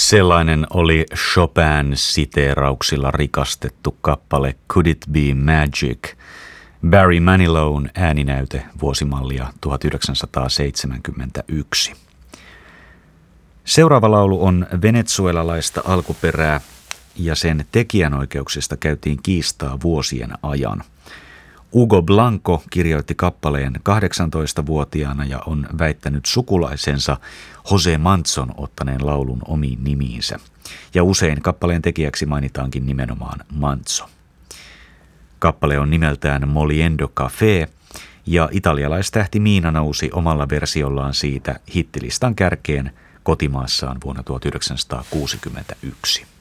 Sellainen oli Chopin-siteerauksilla rikastettu kappale Could It Be Magic, Barry Manilown ääninäyte vuosimallia 1971. Seuraava laulu on venezuelalaista alkuperää ja sen tekijänoikeuksista käytiin kiistaa vuosien ajan. Hugo Blanco kirjoitti kappaleen 18-vuotiaana ja on väittänyt sukulaisensa Jose Manzon ottaneen laulun omiin nimiinsä. Ja usein kappaleen tekijäksi mainitaankin nimenomaan Manzo. Kappale on nimeltään Moliendo Café ja italialaistähti Miina nousi omalla versiollaan siitä hittilistan kärkeen kotimaassaan vuonna 1961.